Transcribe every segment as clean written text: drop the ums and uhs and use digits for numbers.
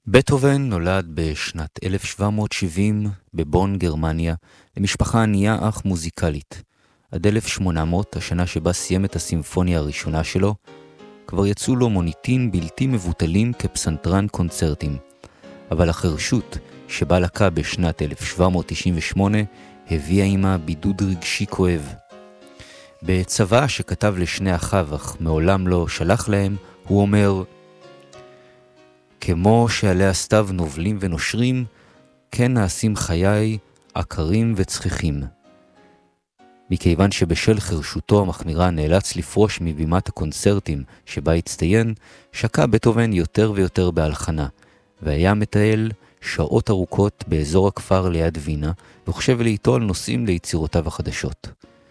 בטהובן נולד בשנת 1770 בבון, גרמניה, למשפחה ענייה אך מוזיקלית. עד 1800, השנה שבה סיים את הסימפוניה הראשונה שלו, כבר יצאו לו מוניטין בלתי מבוטלים כפסנתרן קונצרטים. אבל החרשות שבה לקה בשנת 1798 הביאה עימה בידוד רגשי כואב. בצבא שכתב לשני אחיו אך מעולם לא שלח להם, הוא אומר: כמו שעלי הסתיו נובלים ונושרים, כן נעשים חיי עקרים וצחיחים. מכיוון שבשל חרשותו המחמירה נאלץ לפרוש מבימת הקונצרטים שבה הצטיין, שקע בטהובן יותר ויותר בהלחנה, והיה מטייל שעות ארוכות באזור הכפר ליד וינה, וחושב לעיתו על נושאים ליצירותיו החדשות.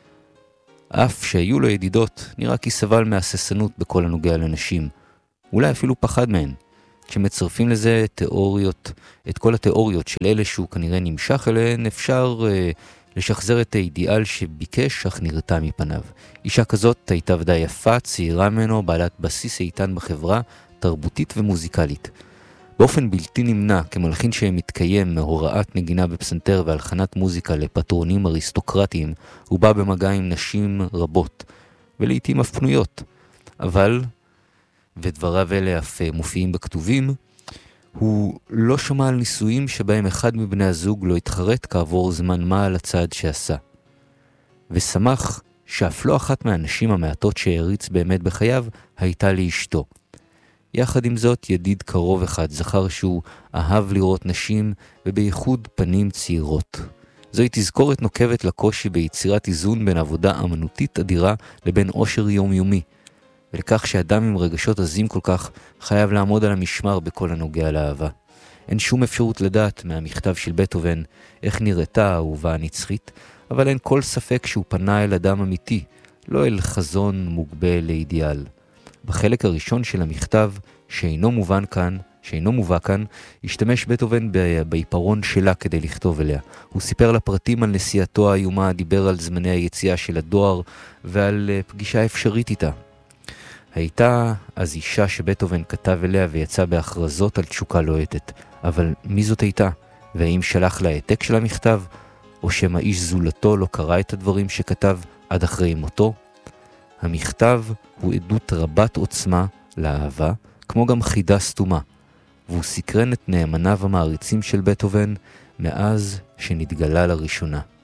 אף שהיו לו ידידות, נראה כי סבל מהססנות בכל הנוגע לנשים, אולי אפילו פחד מהן. כשמצרפים לזה את כל התיאוריות של אלה שהוא כנראה נמשך אליהן, אפשר לשחזר את האידיאל שביקש אך נרתע מפניו. אישה כזאת הייתה ודאי יפה, צעירה ממנו, בעלת בסיס איתן בחברה, תרבותית ומוזיקלית. באופן בלתי נמנע, כמלחין שמתקיים מהוראת נגינה בפסנתר והלחנת מוזיקה לפטרונים אריסטוקרטיים, הוא בא במגע עם נשים רבות, ולעיתים אף פנויות. אבל, ודבריו אלה אף מופיעים בכתובים, הוא לא שמע על נישואים שבהם אחד מבני הזוג לא התחרט כעבור זמן מה על הצעד שעשה. ושמח שאף לא אחת מהנשים המעטות שהריץ באמת בחייו הייתה לאשתו. יחד עם זאת, ידיד קרוב אחד זכר שהוא אהב לראות נשים ובייחוד פנים צעירות. זוהי תזכורת נוקבת לקושי ביצירת איזון בין עבודה אמנותית אדירה לבין עושר יומיומי, ולכך שאדם עם רגשות עזים כל כך חייב לעמוד על המשמר בכל הנוגע לאהבה. אין שום אפשרות לדעת מהמכתב של בטהובן איך נראתה האהובה הנצחית, אבל אין כל ספק שהוא פנה אל אדם אמיתי, לא אל חזון מוגבל לאידיאל. בחלק הראשון של המכתב, שאינו מובא כאן, השתמש בטהובן בעיפרון שלה כדי לכתוב אליה. הוא סיפר לפרטים על נסיעתו האיומה, דיבר על זמני היציאה של הדואר ועל פגישה אפשרית איתה. הייתה אז אישה שבטהובן כתב אליה ויצא בהכרזות על תשוקה לוהטת. אבל מי זאת הייתה? והאם שלח לה העתק של המכתב? או שמא איש זולתו לא קרא את הדברים שכתב עד אחרי מותו? המכתב הוא עדות רבת עוצמה לאהבה, כמו גם חידה סתומה, והוא סקרן את נאמניו המעריצים של בטהובן מאז שנתגלה לראשונה.